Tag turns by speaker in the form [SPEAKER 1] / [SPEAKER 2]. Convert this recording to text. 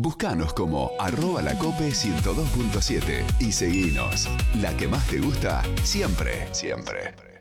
[SPEAKER 1] Búscanos como @lacope102.7 y seguinos. La que más te gusta, siempre, siempre.